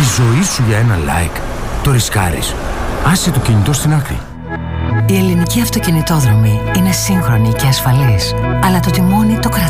Τη ζωή σου για ένα like. Το ρισκάρεις. Άσε το κινητό στην άκρη. Η ελληνική αυτοκινητόδρομη είναι σύγχρονη και ασφαλής, αλλά το τιμόνι το κρατάει